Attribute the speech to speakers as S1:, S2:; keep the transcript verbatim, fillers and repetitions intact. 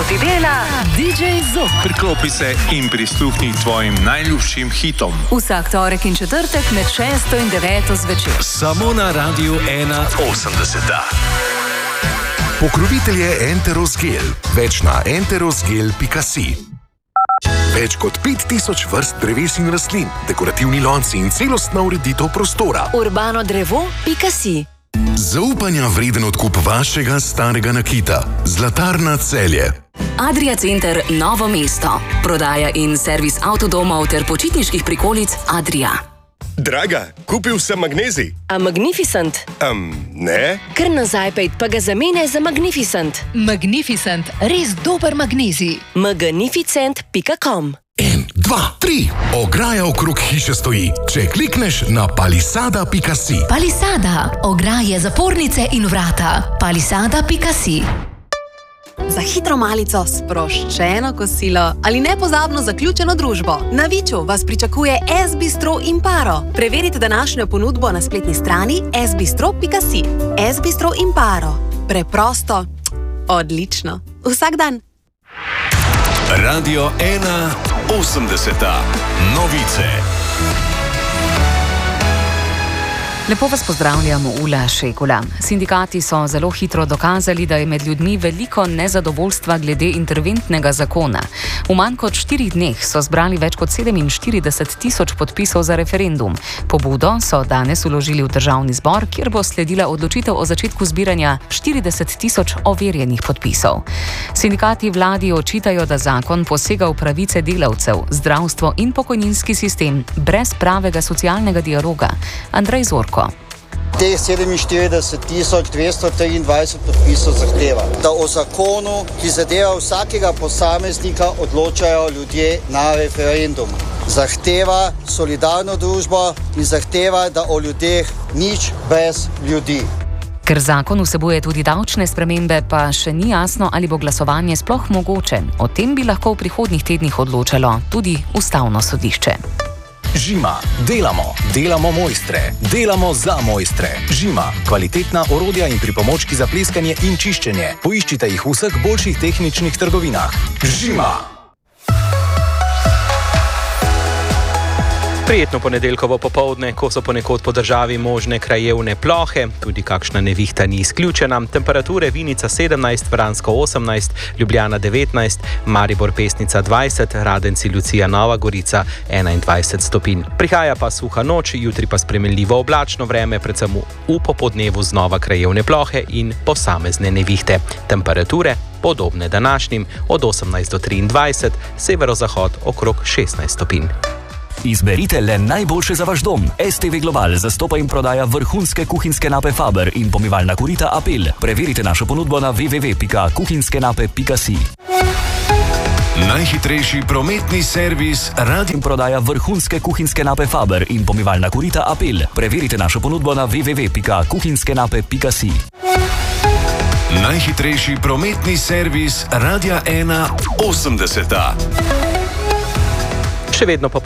S1: ti dela D J Zok.
S2: Priklopi se in prisluhni tvojim najljubšim hitom.
S1: Vsak torek in četrtek med šesto in deveto zvečer.
S3: Samo na Radiu ena osemdeset.
S4: Pokrovitelj je Enterosgel. Več na enterosgel pika si. Več kot pet tisoč vrst dreves in rastlin, dekorativni lonci in celostna ureditev prostora.
S5: urbano drevo pika si.
S4: Zaupanja vreden odkup vašega starega nakita. Zlatarna Celje.
S5: Adria Center Novo mesto. Prodaja in servis avtodomov ter počitniških prikolic Adria.
S6: Draga, kupil sem magnezij.
S7: A Magnificent?
S6: Um, ne?
S7: Kar nazaj pejt pa ga zamene za Magnificent.
S8: Magnificent, res dober magnezij.
S7: magnificent pika com.
S4: En, dva, tri. Ograja okrog hiše stoji. Če klikneš na palisada pika si.
S8: Palisada, ograje, zapornice in vrata. palisada pika si.
S9: Za hitro malico, sproščeno kosilo ali nepozabno zaključeno družbo. Na Viču vas pričakuje S-bistro Imparo. Preverite današnjo ponudbo na spletni strani s bistro pika si. S-bistro Imparo. Preprosto, odlično. Vsak dan.
S3: Radio ena osemdeset. Novice.
S10: Lepo vas pozdravljamo, Ula Šegula. Sindikati so zelo hitro dokazali, da je med ljudmi veliko nezadovoljstva glede interventnega zakona. V manj kot štirih dneh so zbrali več kot sedeminštirideset tisoč podpisov za referendum. Pobudo so danes vložili v Državni zbor, kjer bo sledila odločitev o začetku zbiranja štirideset tisoč overjenih podpisov. Sindikati vladi očitajo, da zakon posega v pravice delavcev, zdravstvo in pokojninski sistem brez pravega socialnega dialoga. Andrej Zorko.
S11: Teh sedeminštirideset tisoč dvesto triindvajset podpisov zahteva, da o zakonu, ki zadeva vsakega posameznika, odločajo ljudje na referendumu. Zahteva solidarno družbo in zahteva, da o ljudeh nič brez ljudi.
S10: Ker zakon vsebuje tudi davčne spremembe, pa še ni jasno, ali bo glasovanje sploh mogoče. O tem bi lahko v prihodnjih tednih odločalo tudi Ustavno sodišče.
S3: Žima. Delamo. Delamo mojstre. Delamo za mojstre. Žima. Kvalitetna orodja in pripomočki za pleskanje in čiščenje. Poiščite jih v vseh boljših tehničnih trgovinah. Žima.
S12: Prijetno ponedeljkovo popoldne, ko so ponekod po državi možne krajevne plohe, tudi kakšna nevihta ni izključena. Temperature: Vinica sedemnajst, Vransko osemnajst, Ljubljana devetnajst, Maribor Pesnica dvajset, Radenci Lucija Nova Gorica enaindvajset stopinj. Prihaja pa suha noč, jutri pa spremenljivo oblačno vreme, predvsem v popodnevu znova krajevne plohe in posamezne nevihte. Temperature podobne današnjim, od osemnajst do triindvajset, severozahod okrog šestnajst stopinj.
S13: Izberite le najboljše za vaš dom. S T V Global zastopa in prodaja vrhunske kuhinjske nape Faber in pomivalna korita Apel. Preverite našo ponudbo na w w w pika kuhinjskenape pika si.
S3: Najhitrejši prometni servis Radio
S13: in prodaja vrhunske kuhinjske nape Faber in pomivalna korita Apel. Preverite našo ponudbo na w w w pika kuhinjskenape pika si.
S3: Najhitrejši prometni servis Radia ena osemdeset.
S12: Še vedno pa